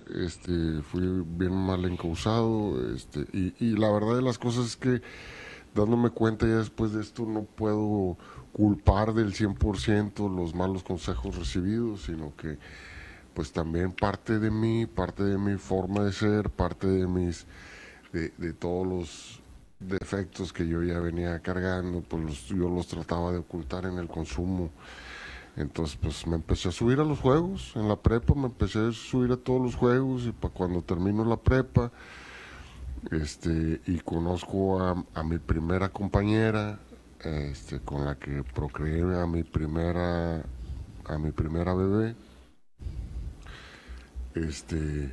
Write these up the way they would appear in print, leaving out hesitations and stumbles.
fui bien mal encausado, y la verdad de las cosas es que dándome cuenta ya después de esto no puedo culpar del 100% los malos consejos recibidos, sino que pues también parte de mí, parte de mi forma de ser, parte de todos los defectos que yo ya venía cargando, pues yo los trataba de ocultar en el consumo. Entonces, pues me empecé a subir a los juegos. En la prepa me empecé a subir a todos los juegos y para cuando termino la prepa, y conozco a mi primera compañera, con la que procreé a mi primera bebé. Este,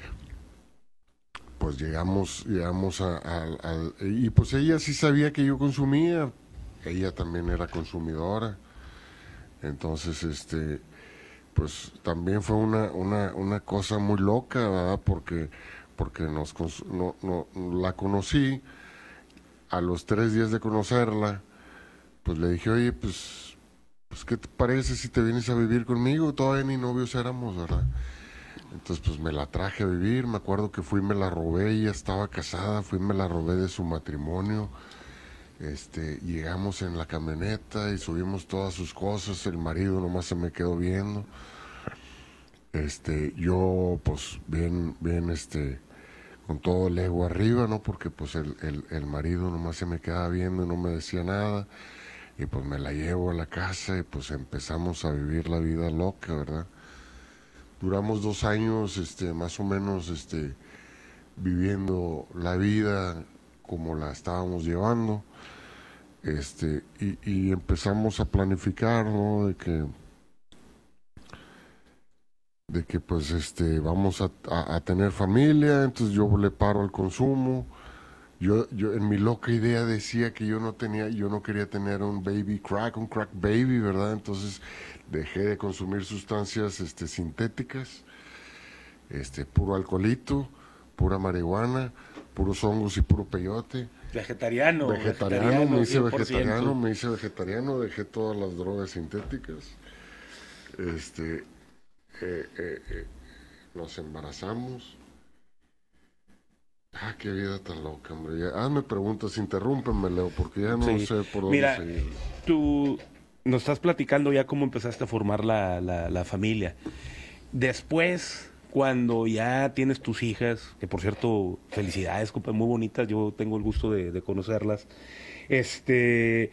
pues llegamos y pues ella sí sabía que yo consumía, ella también era consumidora. Entonces, pues también fue una cosa muy loca, ¿verdad? Porque la conocí, a los 3 días de conocerla, pues le dije, oye, pues ¿qué te parece si te vienes a vivir conmigo? Todavía ni novios éramos, ¿verdad? Entonces pues me la traje a vivir, me acuerdo que fui y me la robé, ella estaba casada, fui y me la robé de su matrimonio. Llegamos en la camioneta y subimos todas sus cosas, el marido nomás se me quedó viendo. Yo pues bien, con todo el ego arriba, ¿no? Porque pues el marido nomás se me quedaba viendo y no me decía nada. Y pues me la llevo a la casa y pues empezamos a vivir la vida loca, ¿verdad? Duramos 2 años, más o menos, viviendo la vida como la estábamos llevando. Y empezamos a planificar, ¿no? De que pues vamos a tener familia, entonces yo le paro al consumo. Yo en mi loca idea decía que yo no quería tener un crack baby, ¿verdad? Entonces dejé de consumir sustancias sintéticas, puro alcoholito, pura marihuana, puros hongos y puro peyote. Vegetariano, Vegetariano, vegetariano 100%. me hice vegetariano, dejé todas las drogas sintéticas. Este, nos embarazamos. Ah, qué vida tan loca, hombre. Hazme preguntas, interrúmpeme, Leo, porque ya no Sí. sé por dónde Mira, seguir. tú nos estás platicando ya cómo empezaste a formar la familia. Después, cuando ya tienes tus hijas, que por cierto, felicidades, compa, muy bonitas, yo tengo el gusto de conocerlas. Este,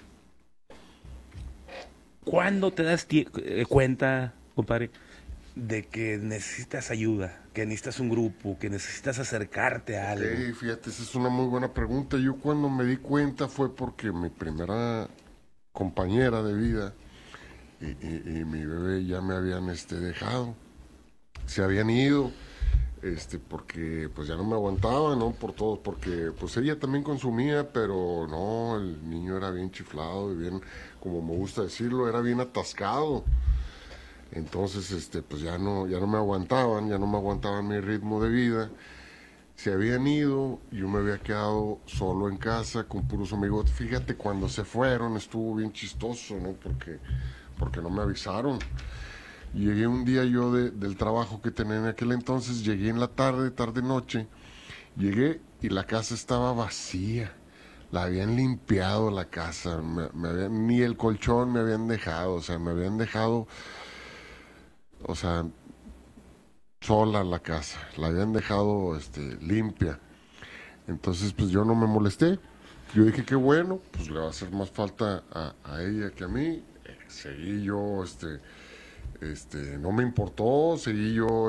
¿Cuándo te das cuenta, compadre, de que necesitas ayuda, que necesitas un grupo, que necesitas acercarte a Ok, algo? fíjate, esa es una muy buena pregunta. Yo cuando me di cuenta fue porque mi primera compañera de vida y mi bebé ya me habían dejado. Se habían ido, porque pues ya no me aguantaba, ¿no? Por todo, porque pues ella también consumía, pero no, el niño era bien chiflado y bien, como me gusta decirlo, era bien atascado. Entonces, pues ya no me aguantaban mi ritmo de vida. Se habían ido, yo me había quedado solo en casa con puros amigos. Fíjate, cuando se fueron estuvo bien chistoso, ¿no? Porque no me avisaron. Llegué un día yo del trabajo que tenía en aquel entonces, llegué en la tarde, tarde noche, llegué y la casa estaba vacía. La habían limpiado la casa, ni el colchón me habían dejado, o sea, me habían dejado, o sea, sola la casa, la habían dejado limpia. Entonces, pues yo no me molesté. Yo dije que bueno, pues le va a hacer más falta a ella que a mí. Seguí yo, no me importó, seguí yo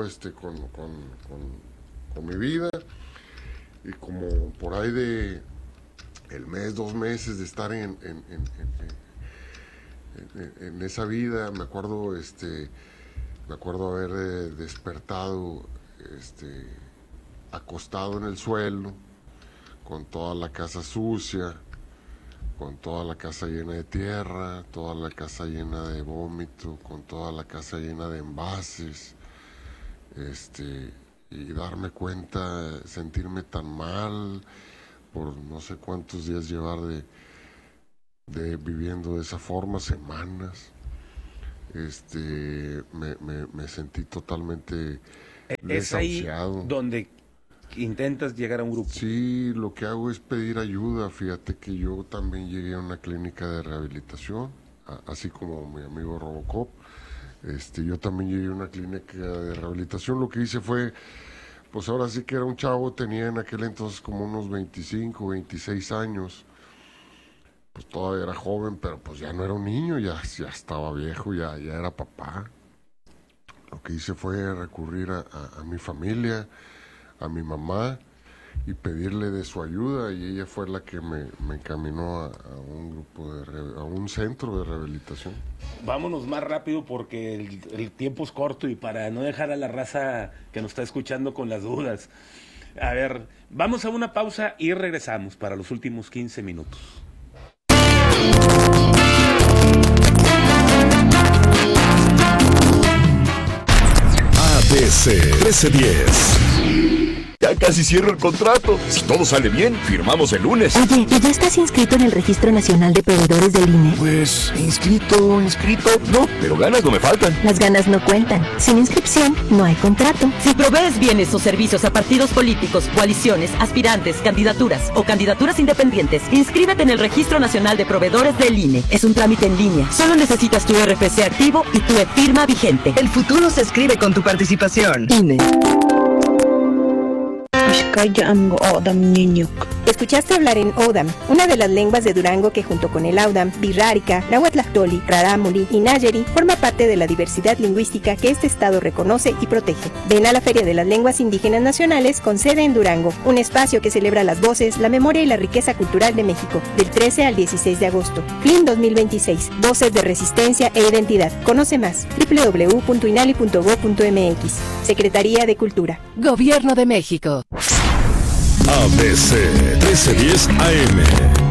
con mi vida. Y como por ahí de el mes, 2 meses de estar en esa vida, me acuerdo haber despertado este, acostado en el suelo, con toda la casa sucia, con toda la casa llena de tierra, toda la casa llena de vómito, con toda la casa llena de envases, y darme cuenta, sentirme tan mal por no sé cuántos días llevar de viviendo de esa forma, semanas. Me sentí totalmente Es ahí desahuciado. donde intentas llegar a un grupo. Sí, lo que hago es pedir ayuda. Fíjate que yo también llegué a una clínica de rehabilitación, así como mi amigo Robocop. Yo también llegué a una clínica de rehabilitación. Lo que hice fue, pues ahora sí que era un chavo, tenía en aquel entonces como unos 25, 26 años. Pues todavía era joven, pero pues ya no era un niño, ya estaba viejo, ya era papá. Lo que hice fue recurrir a mi familia, a mi mamá, y pedirle de su ayuda, y ella fue la que me encaminó a un grupo a un centro de rehabilitación. Vámonos más rápido porque el tiempo es corto y para no dejar a la raza que nos está escuchando con las dudas. A ver, vamos a una pausa y regresamos para los últimos 15 minutos. ABC 1310. Ya casi cierro el contrato. Si todo sale bien, firmamos el lunes. Oye, ¿y ya estás inscrito en el Registro Nacional de Proveedores del INE? Pues, inscrito, no, pero ganas no me faltan. Las ganas no cuentan. Sin inscripción, no hay contrato. Si provees bienes o servicios a partidos políticos, coaliciones, aspirantes, candidaturas o candidaturas independientes, inscríbete en el Registro Nacional de Proveedores del INE. Es un trámite en línea. Solo necesitas tu RFC activo y tu e-firma vigente. El futuro se escribe con tu participación. INE. Escuchaste hablar en Odam, una de las lenguas de Durango que junto con el Audam, Birrárica, Nahuatlactoli, Rarámuri y Nayeri forma parte de la diversidad lingüística que este estado reconoce y protege. Ven a la Feria de las Lenguas Indígenas Nacionales con sede en Durango, un espacio que celebra las voces, la memoria y la riqueza cultural de México, del 13 al 16 de agosto. FLIN 2026, Voces de Resistencia e Identidad. Conoce más, www.inali.gov.mx. Secretaría de Cultura. Gobierno de México. ABC 1310 AM.